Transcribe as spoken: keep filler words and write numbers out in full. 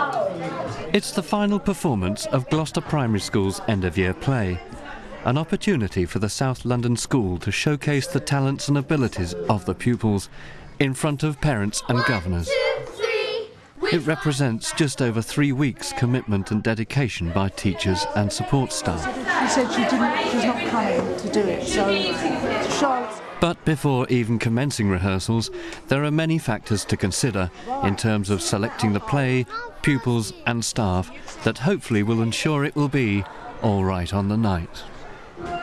It's the final performance of Gloucester Primary School's end-of-year play, an opportunity for the South London school to showcase the talents and abilities of the pupils in front of parents and governors. It represents just over three weeks' commitment and dedication by teachers and support staff. She said she didn't, she's not coming to do it, so Charlotte's... But before even commencing rehearsals, there are many factors to consider in terms of selecting the play, pupils and staff that hopefully will ensure it will be all right on the night.